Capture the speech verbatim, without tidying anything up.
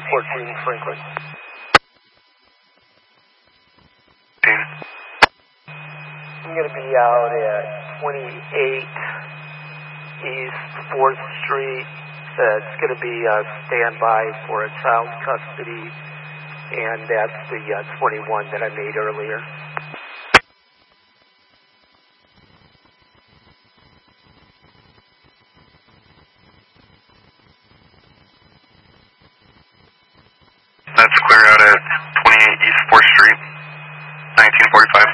fourteen Franklin. I'm going to be out at twenty-eight East fourth Street. Uh, it's going to be a standby for a child custody, and that's the uh, twenty-one that I made earlier. That's clear out at twenty-eight East fourth Street, nineteen forty-five.